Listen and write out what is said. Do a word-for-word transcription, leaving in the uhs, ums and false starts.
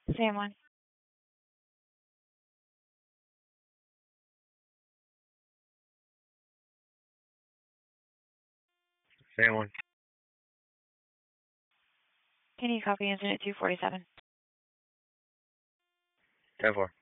Same one. Same one. Can you copy incident two forty-seven? ten four.